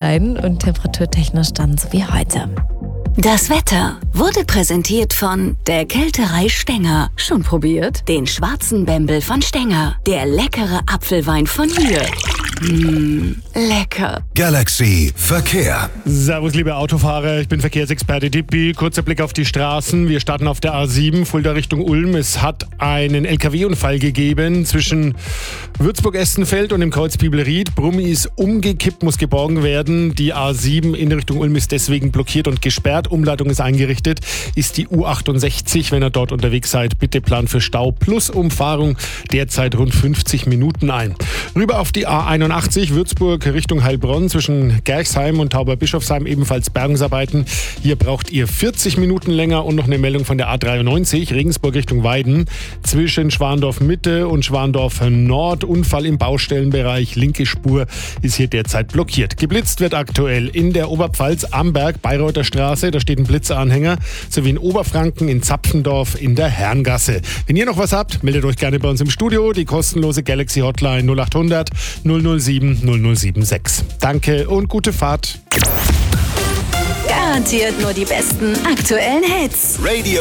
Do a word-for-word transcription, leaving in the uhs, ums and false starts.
sein und temperaturtechnisch dann so wie heute. Das Wetter wurde präsentiert von der Kälterei Stenger. Schon probiert? Den schwarzen Bembel von Stenger. Der leckere Apfelwein von hier. Mmh, lecker. Galaxy Verkehr. Servus, liebe Autofahrer, ich bin Verkehrsexperte Dippi. Kurzer Blick auf die Straßen. Wir starten auf der A sieben, Fulda Richtung Ulm. Es hat einen L K W-Unfall gegeben zwischen Würzburg-Estenfeld und dem Kreuz Bibelried. Brummi ist umgekippt, muss geborgen werden. Die A sieben in Richtung Ulm ist deswegen blockiert und gesperrt. Umleitung ist eingerichtet. Ist die U achtundsechzig. Wenn ihr dort unterwegs seid, bitte Plan für Stau plus Umfahrung derzeit rund fünfzig Minuten ein. Rüber auf die A einundachtzig, Würzburg Richtung Heilbronn, zwischen Gerchsheim und Tauberbischofsheim ebenfalls Bergungsarbeiten. Hier braucht ihr vierzig Minuten länger und noch eine Meldung von der A dreiundneunzig, Regensburg Richtung Weiden, zwischen Schwandorf Mitte und Schwandorf Nord. Unfall im Baustellenbereich, linke Spur ist hier derzeit blockiert. Geblitzt wird aktuell in der Oberpfalz, Amberg, Bayreuther Straße, da steht ein Blitzeranhänger, sowie in Oberfranken, in Zapfendorf, in der Herrengasse. Wenn ihr noch was habt, meldet euch gerne bei uns im Studio, die kostenlose Galaxy Hotline null acht hundert null null sieben null null sieben sechs. Danke und gute Fahrt. Garantiert nur die besten aktuellen Hits. Radio